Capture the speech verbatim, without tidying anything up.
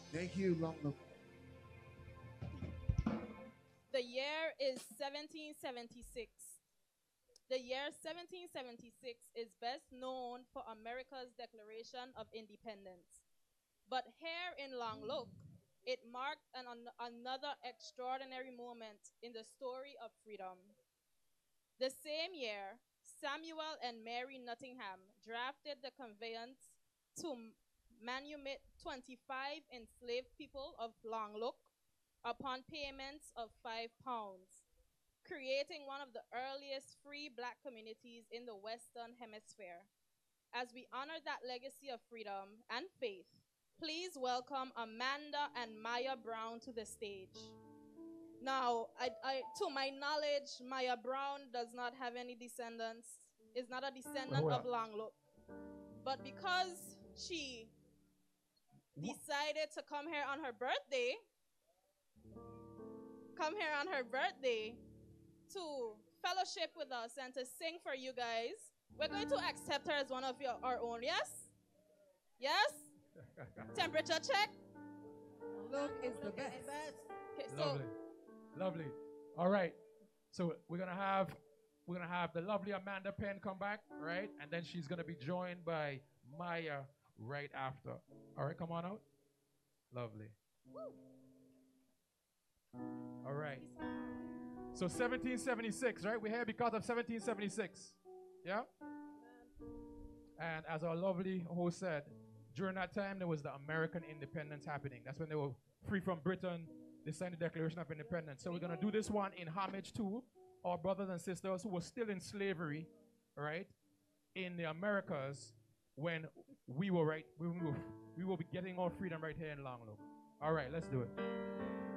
Thank you, Long Look. The year is seventeen seventy-six. The year seventeen seventy-six is best known for America's Declaration of Independence. But here in Long Look, it marked an, an- another extraordinary moment in the story of freedom. The same year, Samuel and Mary Nottingham drafted the conveyance to manumit twenty-five enslaved people of Long Look upon payments of five pounds, creating one of the earliest free black communities in the Western Hemisphere. As we honor that legacy of freedom and faith, please welcome Amanda and Maya Brown to the stage. Now, I, I, to my knowledge, Maya Brown does not have any descendants, is not a Wait, descendant hold of up. Longlook. But because she decided to come here on her birthday, come here on her birthday to fellowship with us and to sing for you guys, we're going to accept her as one of your, our own. Yes? Yes? Temperature check. Look is the best. Okay, so Lovely. Lovely. All right. So we're gonna have we're gonna have the lovely Amanda Penn come back, right? And then she's gonna be joined by Maya right after. All right, come on out. Lovely. All right. So seventeen seventy-six, right? We're here because of seventeen seventy-six. Yeah? And as our lovely host said, during that time there was the American independence happening. That's when they were free from Britain. They signed the Declaration of Independence. So we're gonna do this one in homage to our brothers and sisters who were still in slavery, right? In the Americas when we were right, we were, we will be getting our freedom right here in Long Low. All right, let's do it.